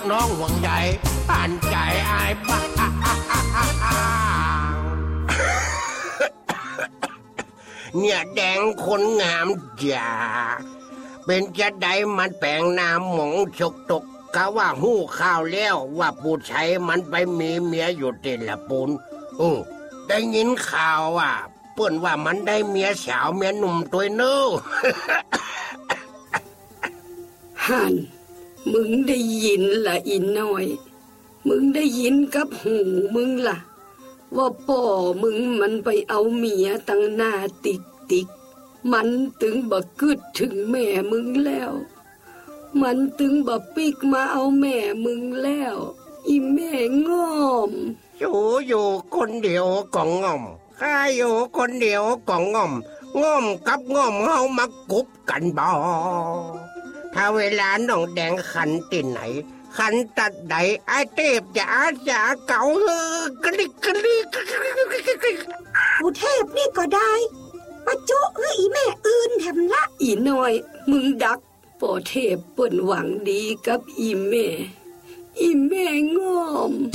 น้องห่วงใยอ่านใจอายบ้าเนี่ยแดงคนงามจ๋าเป็นจะได้มันแปลงนามหมองฉกตกกะว่าหู้ข้าวแล้วว่าปูชัยมันไปมีเมียอยู่ติดละปูนได้ยินข่าวว่าเปิ้นว่ามันได้เมียสาวเมียหนุ่มตัวเน้อฮั่นมึงได้ยินล่ะอีน้อยมึงได้ยินกับหูมึงล่ะว่าพ่อมึงมันไปเอาเมียตั้งหน้าติ๊กมันถึงบ่กึดถึงแม่มึงแล้วมันถึงบ่ปิกมาเอาแม่มึงแล้วอีแม่ง่อมอยู่คนเดียวก็ง่อมข้าอยู่คนเดียวก็ง่อมกับง่อมเฮามากุบกันบ่ถ้าเวลาน้องแดงขันติไหนขันตัดใดไอ้เทพจะอาสาเก่ากริกผู้เทพนี่ก็ได้มาโจ้อีแม่อื่นแถมละอีน้อยมึงดักป่อเทพเปิ้นหวังดีกับอีแม่ง่อม